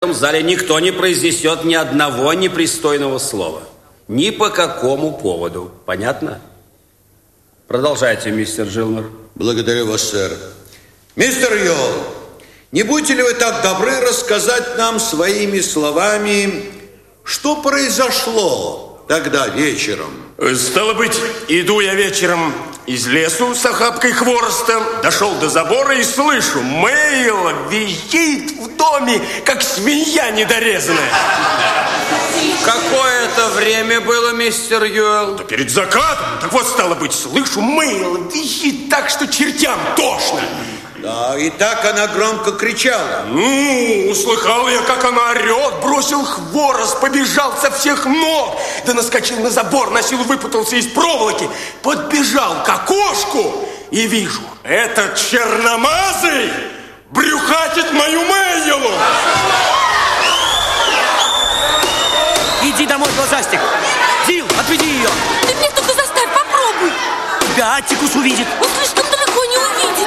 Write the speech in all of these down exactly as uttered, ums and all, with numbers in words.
этом зале никто не произнесет ни одного непристойного слова. Ни по какому поводу. Понятно? Продолжайте, мистер Джилмер. Благодарю вас, сэр. Мистер Йол, не будете ли вы так добры рассказать нам своими словами, что произошло тогда вечером? Стало быть, иду я вечером из лесу с охапкой хвороста, дошел до забора и слышу, Мэйл визжит в доме, как свинья недорезанная. Какое это время было, мистер Юэлл? Да перед закатом. Так вот, стало быть, слышу, Мэйл визжит так, что чертям тошно. Да, и так она громко кричала. Ну, услыхал я, как она орет, бросил хворост, побежал со всех ног, да наскочил на забор, на силу выпутался из проволоки, подбежал к окошку и вижу, этот черномазый брюхатит мою Мэйлу. Иди домой, глазастик. Дил, отведи ее. Ты мне только заставь, попробуй. Тебя Аттикус увидит. Он слишком далеко не увидит.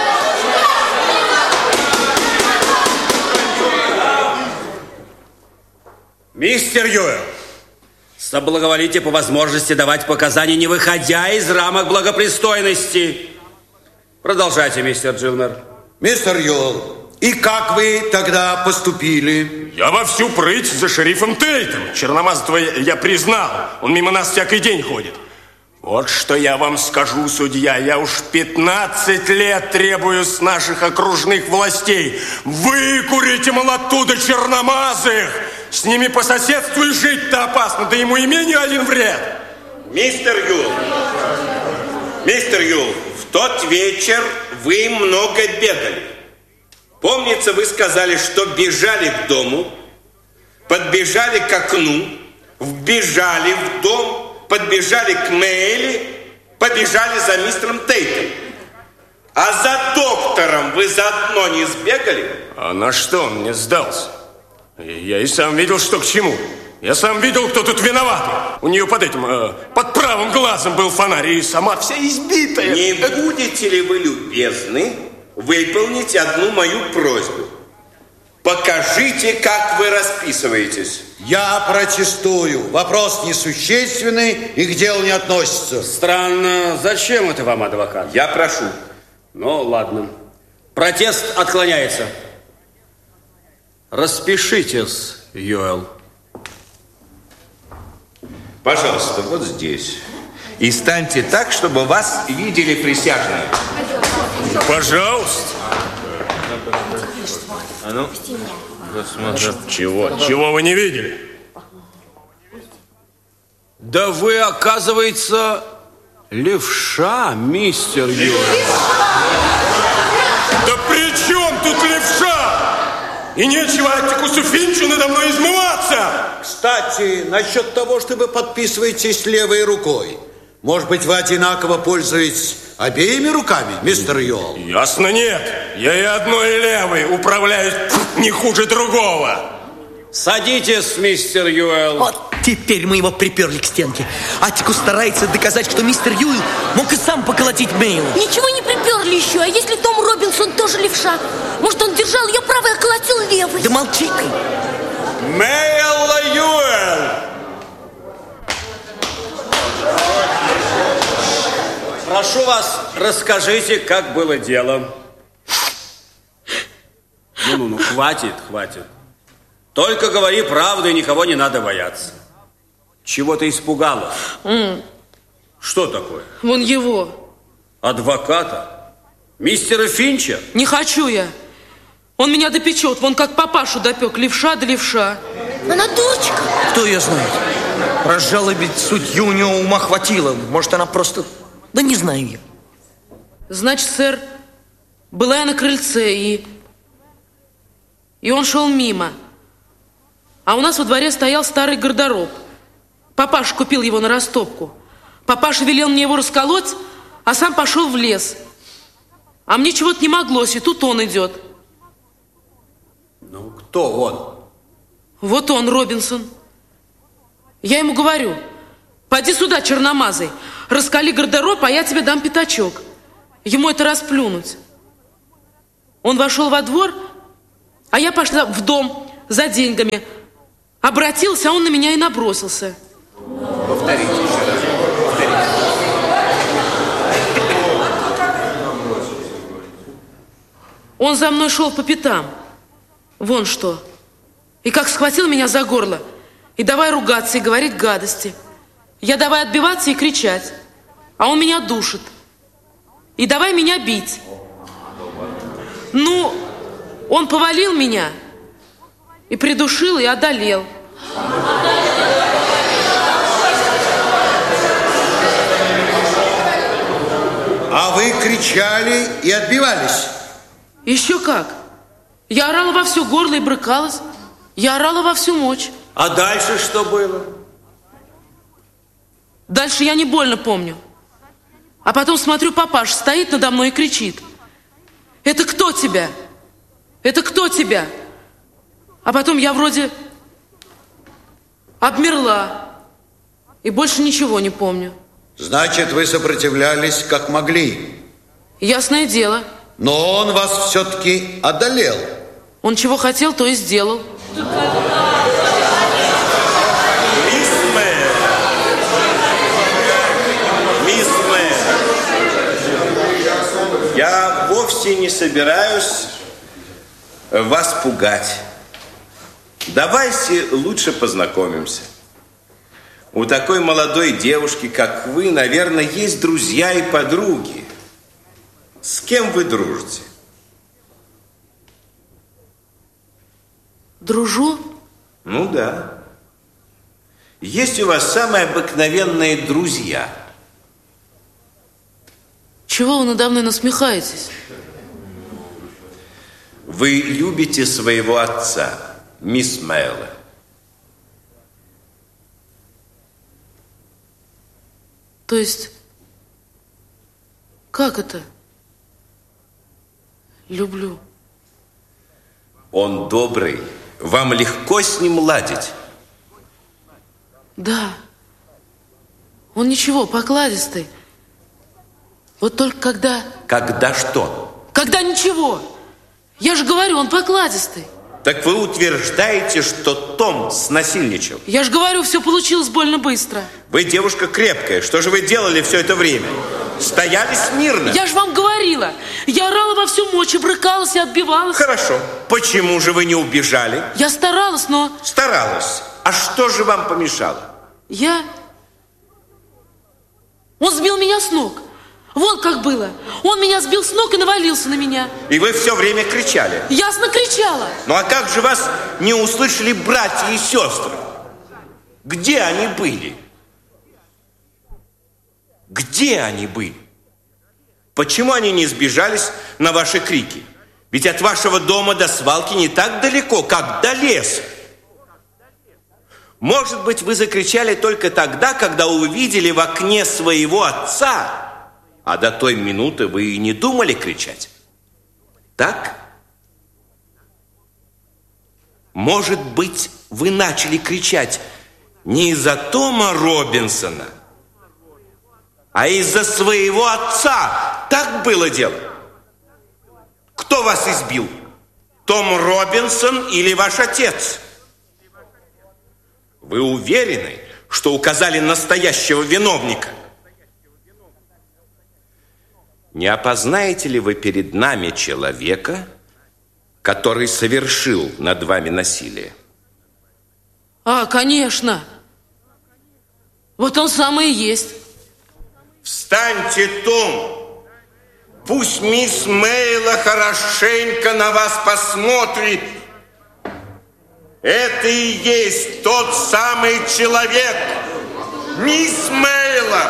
Мистер Юэлл, соблаговолите по возможности давать показания, не выходя из рамок благопристойности. Продолжайте, мистер Джилмер. Мистер Юэлл, и как вы тогда поступили? Я во всю прыть за шерифом Тейтом. Черномазого я признал. Он мимо нас всякий день ходит. Вот что я вам скажу, судья. Я уж пятнадцать лет требую с наших окружных властей. Выкурите, мол, оттуда черномазых. С ними по соседству и жить-то опасно. Да ему имению один вред. Мистер Юэлл, мистер Юэлл, в тот вечер вы много бегали. Помнится, вы сказали, что бежали к дому, подбежали к окну, вбежали в дом, подбежали к Мэйли, побежали за мистером Тейтом. А за доктором вы заодно не сбегали? А на что он мне сдался? Я и сам видел, что к чему. Я сам видел, кто тут виноват. У нее под этим, э, под правым глазом был фонарь, и сама вся избитая. Не будете ли вы любезны выполнить одну мою просьбу? Покажите, как вы расписываетесь. Я протестую. Вопрос несущественный и к делу не относится. Странно. Зачем это вам, адвокат? Я прошу. Ну, ладно. Протест отклоняется. Распишитесь, Юэлл. Пожалуйста, вот здесь. И станьте так, чтобы вас видели присяжные. Пожалуйста. А ну, чего? Чего вы не видели? Да вы, оказывается, левша, мистер Юэлл. Да при чем тут левша? И нечего Аттикусу Финчу надо мной измываться. Кстати, насчет того, что вы подписываетесь левой рукой. Может быть, вы одинаково пользуетесь обеими руками, мистер Юэлл? Ясно, нет. Я и одной, и левой управляюсь не хуже другого. Садитесь, мистер Юэлл. Вот теперь мы его приперли к стенке. Аттикус старается доказать, что мистер Юэлл мог и сам поколотить Мэйла. Ничего не приперли еще. А если Том Робинсон тоже левша? Может, он держал ее правой, а колотил левой? Да молчи ты. Мэйла Юэлл! Прошу вас, расскажите, как было дело. Ну-ну-ну, хватит, хватит. Только говори правду, и никого не надо бояться. Чего ты испугалась? Mm. Что такое? Вон его. Адвоката? Мистера Финча? Не хочу я. Он меня допечет, вон как папашу допек, левша да левша. Она дурочка. Кто ее знает? Разжалобить судью у нее ума хватило. Может, она просто... Да не знаю я. Значит, сэр, была я на крыльце, и... И он шел мимо. А у нас во дворе стоял старый гардероб. Папаша купил его на растопку. Папаша велел мне его расколоть, а сам пошел в лес. А мне чего-то не моглось, и тут он идет. Ну, кто он? Вот он, Робинсон. Я ему говорю: пойди сюда, черномазый, раскали гардероб, а я тебе дам пятачок. Ему это расплюнуть. Он вошел во двор, а я пошла в дом за деньгами. Обратился, а он на меня и набросился. Повторите еще раз. Повторите. Он за мной шел по пятам. Вон что. И как схватил меня за горло. И давай ругаться и говорить гадости. Я давай отбиваться и кричать. А он меня душит. И давай меня бить. Ну, он повалил меня. И придушил, и одолел. А вы кричали и отбивались? Еще как. Я орала во все горло и брыкалась. Я орала во всю мочь. А дальше что было? Дальше я не больно помню. А потом смотрю, папаша стоит надо мной и кричит. Это кто тебя? Это кто тебя? А потом я вроде обмерла. И больше ничего не помню. Значит, вы сопротивлялись как могли. Ясное дело. Но он вас все-таки одолел. Он чего хотел, то и сделал. Мисс Мэр, мисс Мэр, я вовсе не собираюсь вас пугать. Давайте лучше познакомимся. У такой молодой девушки, как вы, наверное, есть друзья и подруги. С кем вы дружите? Дружу? Ну да. Есть у вас самые обыкновенные друзья. Чего вы надо мной насмехаетесь? Вы любите своего отца, мисс Мэйла. То есть, как это? Люблю. Он добрый. Вам легко с ним ладить? Да. Он ничего, покладистый. Вот только когда... Когда что? Когда ничего. Я же говорю, он покладистый. Так вы утверждаете, что Том снасильничал? Я же говорю, все получилось больно быстро. Вы девушка крепкая. Что же вы делали все это время? Стояли смирно? Я же вам говорила. Я орала во всю мочь и брыкалась, и отбивалась. Хорошо. Почему же вы не убежали? Я старалась, но... Старалась. А что же вам помешало? Я... Он сбил меня с ног. Вон как было. Он меня сбил с ног и навалился на меня. И вы все время кричали? Ясно кричала. Ну а как же вас не услышали братья и сестры? Где они были? Где они были? Почему они не сбежались на ваши крики? Ведь от вашего дома до свалки не так далеко, как до леса. Может быть, вы закричали только тогда, когда увидели в окне своего отца, а до той минуты вы и не думали кричать. Так? Может быть, вы начали кричать не из-за Тома Робинсона, а из-за своего отца. Так было дело. Кто вас избил? Том Робинсон или ваш отец? Вы уверены, что указали настоящего виновника? Не опознаете ли вы перед нами человека, который совершил над вами насилие? А, конечно. Вот он самый и есть. Встаньте, Том. Пусть мисс Мэйла хорошенько на вас посмотрит. Это и есть тот самый человек. Мисс Мэйла.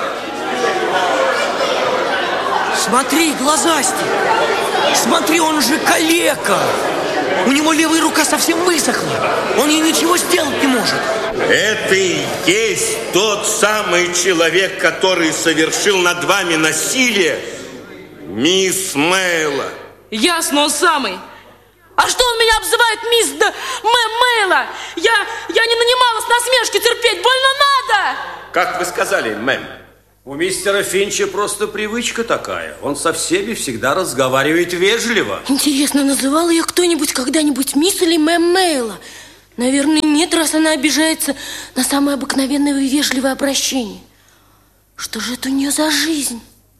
Смотри, глазастик. Смотри, он же калека. У него левая рука совсем высохла. Он ей ничего сделать не может. Это и есть тот самый человек, который совершил над вами насилие, мисс Мэйла. Ясно, он самый. А что он меня обзывает мисс Д... Мэм Мэйла? Я, я не нанималась насмешки терпеть, больно надо. Как вы сказали, мэм? У мистера Финча просто привычка такая. Он со всеми всегда разговаривает вежливо. Интересно, называл ее кто-нибудь когда-нибудь мисс или мэм Мэйла? Наверное, нет, раз она обижается на самое обыкновенное и вежливое обращение. Что же это у нее за жизнь?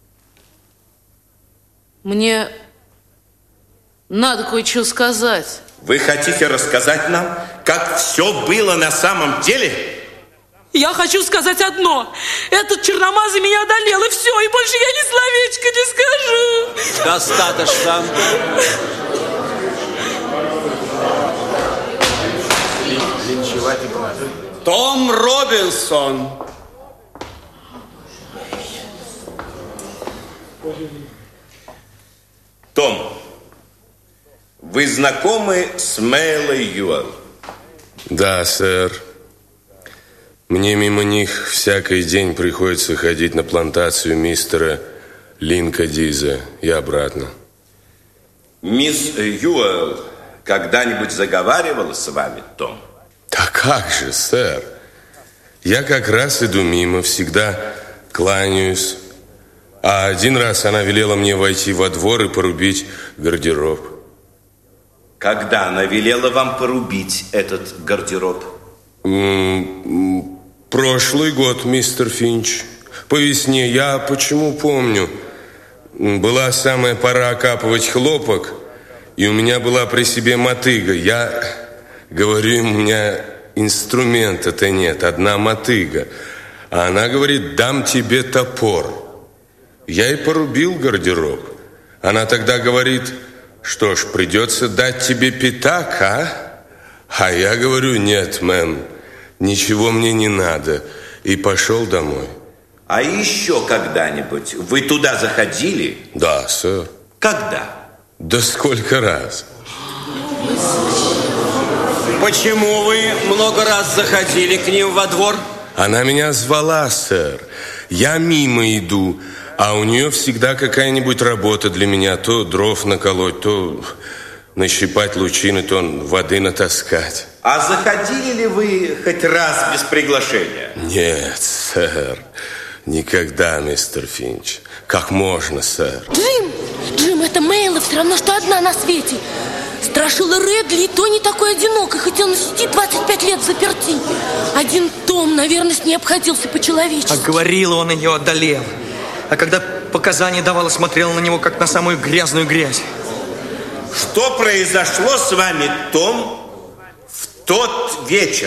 Мне надо кое-что сказать. Вы хотите рассказать нам, как все было на самом деле? Я хочу сказать одно. Этот черномазый меня одолел, и все, и больше я ни словечка не скажу. Достаточно. Том Робинсон. Том, вы знакомы с Мэйлой Юэлл? Да, сэр. Мне мимо них всякий день приходится ходить на плантацию мистера Линка Диза и обратно. Мисс Юэлл когда-нибудь заговаривала с вами, Том? Да как же, сэр. Я как раз иду мимо, всегда кланяюсь. А один раз она велела мне войти во двор и порубить гардероб. Когда она велела вам порубить этот гардероб? М-м, прошлый год, мистер Финч. По весне. Я почему помню. Была самая пора окапывать хлопок, и у меня была при себе мотыга. Я говорю, у меня инструмента-то нет, одна мотыга. А она говорит, дам тебе топор. Я и порубил гардероб. Она тогда говорит, что ж, придется дать тебе пятак, а? А я говорю, нет, мэм, ничего мне не надо. И пошел домой. А еще когда-нибудь вы туда заходили? Да, сэр. Когда? Да сколько раз. Почему вы много раз заходили к ним во двор? Она меня звала, сэр. Я мимо иду, а у нее всегда какая-нибудь работа для меня. То дров наколоть, то нащипать лучины, то воды натаскать. А заходили ли вы хоть раз без приглашения? Нет, сэр. Никогда, мистер Финч. Как можно, сэр? Джим! Джим, это Мэйла все равно, что одна на свете. Страшила Редли, и то не такой одинокой, хотя он сидит двадцать пять лет заперти. Один Том, наверное, с ней обходился по-человечески. А говорила, он ее одолел. А когда показания давала, смотрела на него, как на самую грязную грязь. Что произошло с вами, Том, в тот вечер?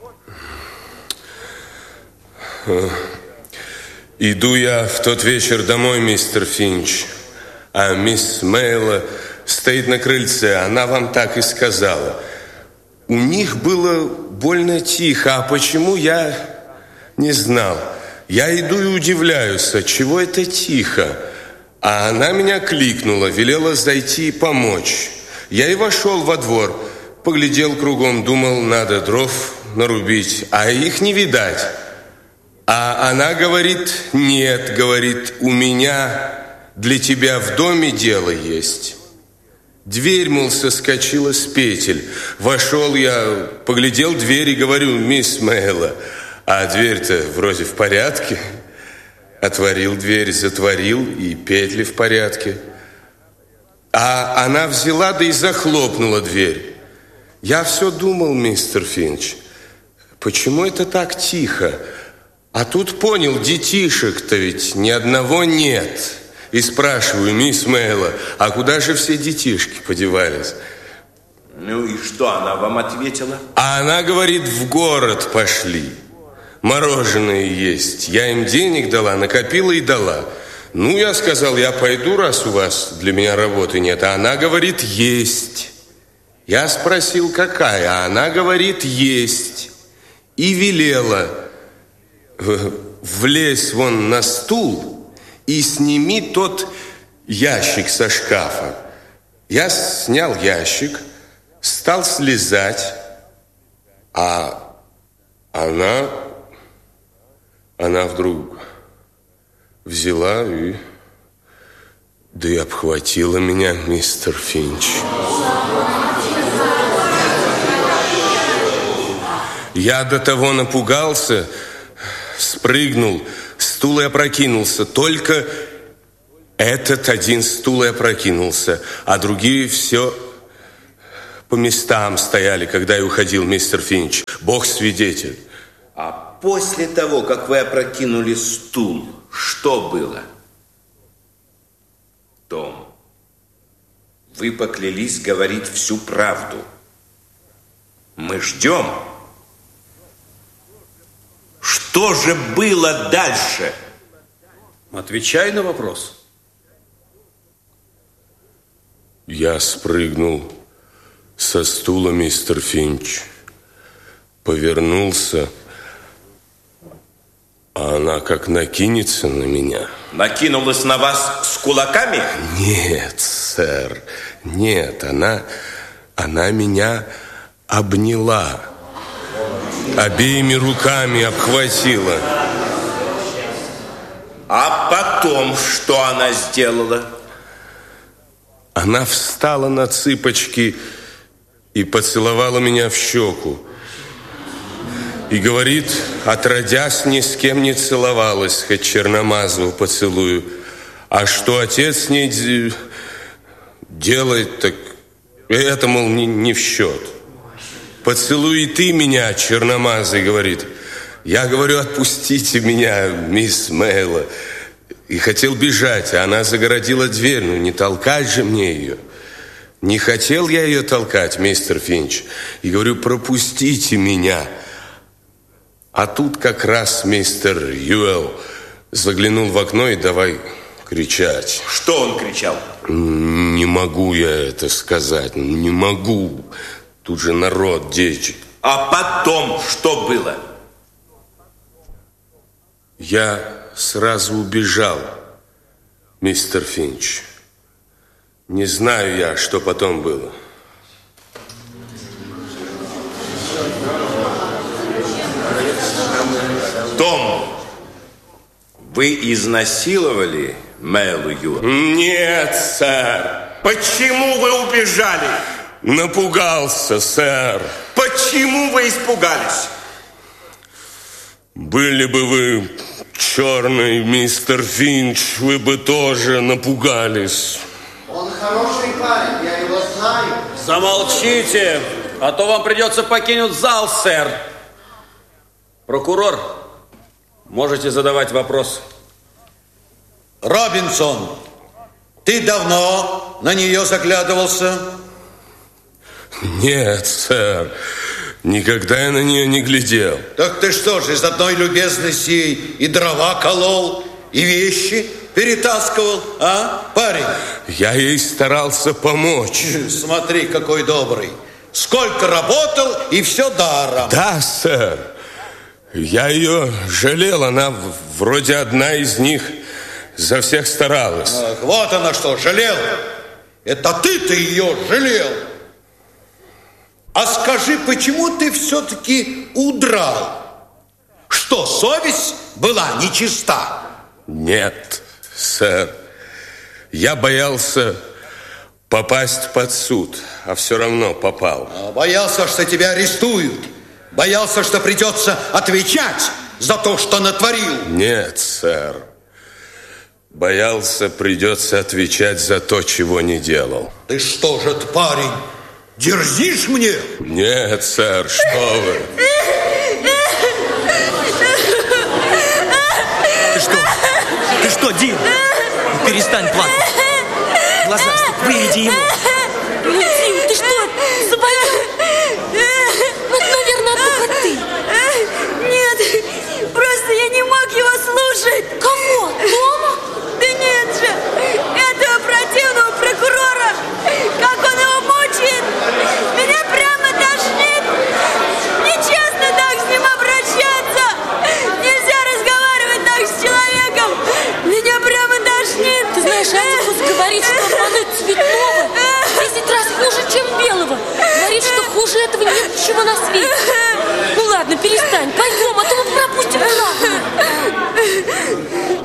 Иду я в тот вечер домой, мистер Финч, а мисс Мэйла стоит на крыльце. Она вам так и сказала. У них было больно тихо. А почему, я не знал. Я иду и удивляюсь, отчего это тихо. А она меня кликнула, велела зайти и помочь. Я и вошел во двор, поглядел кругом, думал, надо дров нарубить, а их не видать. А она говорит, нет, говорит, у меня для тебя в доме дело есть. Дверь, мол, соскочила с петель. Вошел я, поглядел дверь и говорю, мисс Мэйла, а дверь-то вроде в порядке. Отворил дверь, затворил, и петли в порядке. А она взяла, да и захлопнула дверь. Я все думал, мистер Финч, почему это так тихо? А тут понял, детишек-то ведь ни одного нет. И спрашиваю, мисс Мэйла, а куда же все детишки подевались? Ну и что она вам ответила? А она говорит, в город пошли. Мороженое есть. Я им денег дала, накопила и дала. Ну, я сказал, я пойду, раз у вас для меня работы нет. А она говорит, есть. Я спросил, какая? А она говорит, есть. И велела, влезь вон на стул и сними тот ящик со шкафа. Я снял ящик, стал слезать, а она, она вдруг взяла и, да и обхватила меня, мистер Финч. Я до того напугался, спрыгнул, стул и опрокинулся. Только этот один стул и опрокинулся, а другие все по местам стояли, когда я уходил, мистер Финч. Бог свидетель. А после того, как вы опрокинули стул, что было? Том, вы поклялись говорить всю правду. Мы ждем. Что же было дальше? Отвечай на вопрос. Я спрыгнул со стула, мистер Финч, повернулся, а она как накинется на меня. Накинулась на вас с кулаками? Нет, сэр, нет, она, она меня обняла, обеими руками обхватила. А потом что она сделала? Она встала на цыпочки и поцеловала меня в щеку. И говорит, отродясь, ни с кем не целовалась, хоть черномазого поцелую. А что отец с ней делает, так это, мол, не, не в счет. Поцелуй и ты меня, черномазый, говорит. Я говорю, отпустите меня, мисс Мейла. И хотел бежать, а она загородила дверь. Ну, не толкать же мне ее. Не хотел я ее толкать, мистер Финч. И говорю, пропустите меня. А тут как раз мистер Юэлл заглянул в окно и давай кричать. Что он кричал? Не могу я это сказать, не могу. Тут же народ, дети. А потом что было? Я сразу убежал, мистер Финч. Не знаю я, что потом было. Том, вы изнасиловали Мейлу Юэлл? Нет, сэр. Почему вы убежали? Напугался, сэр. Почему вы испугались? Были бы вы черный, мистер Финч, вы бы тоже напугались. Он хороший парень, я его знаю. Замолчите, а то вам придется покинуть зал, сэр. Прокурор, можете задавать вопрос. Робинсон, ты давно на нее заглядывался? Нет, сэр. Никогда я на нее не глядел. Так ты что же, из одной любезности и дрова колол, и вещи перетаскивал, а, парень? Я ей старался помочь. Смотри, какой добрый. Сколько работал, и все даром. Да, сэр. Я ее жалел, она вроде одна из них за всех старалась. Ах, вот она что, жалел. Это ты-то ее жалел. А скажи, почему ты все-таки удрал? Что, совесть была нечиста? Нет, сэр. Я боялся попасть под суд, а все равно попал. А боялся, что тебя арестуют. Боялся, что придется отвечать за то, что натворил. Нет, сэр. Боялся, придется отвечать за то, чего не делал. Ты что же, парень, дерзишь мне? Нет, сэр, что вы? Ты что? Ты что, Дин? Перестань плакать. Глазастик, выведи его. Ну, Дин, ты что, заболел? Ну, это, наверное, от духоты. Нет, просто я не мог его слушать. Кого? Тома? Да нет же, этого противного прокурора. Как он его мучает. Меня прямо тошнит. Нечестно так с ним обращаться. Нельзя разговаривать так с человеком. Меня прямо тошнит. Ты знаешь, Атикус говорит, что обмануть цветного десять раз хуже, чем белого. Говорит, что хуже этого нет ничего на свете. Ну ладно, перестань, пойдем, а то мы пропустим главное.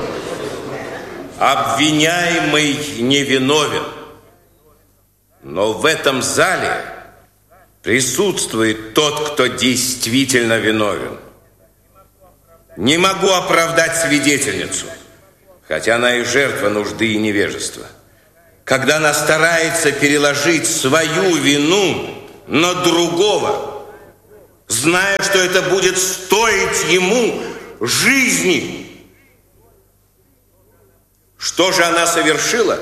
Обвиняемый невиновен. Но в этом зале присутствует тот, кто действительно виновен. Не могу оправдать свидетельницу, хотя она и жертва нужды и невежества. Когда она старается переложить свою вину на другого, зная, что это будет стоить ему жизни. Что же она совершила?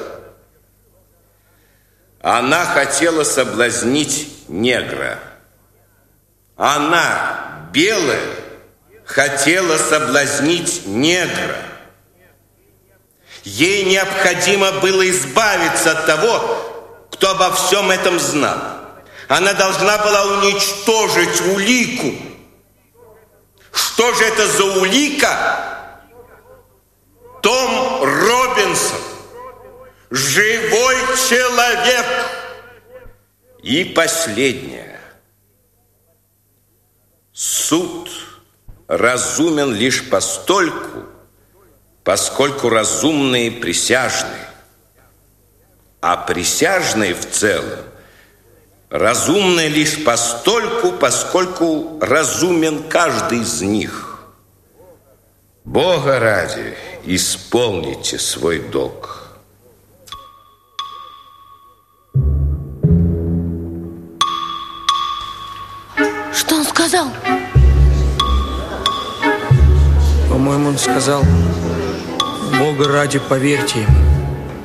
Она хотела соблазнить негра. Она, белая, хотела соблазнить негра. Ей необходимо было избавиться от того, кто обо всем этом знал. Она должна была уничтожить улику. Что же это за улика? Том Робинсон. Живой человек. И последнее. Суд разумен лишь постольку, поскольку разумные присяжные, а присяжные в целом разумны лишь постольку, поскольку разумен каждый из них. Бога ради, исполните свой долг. Что он сказал? По-моему, он сказал: Бога ради, поверьте ему.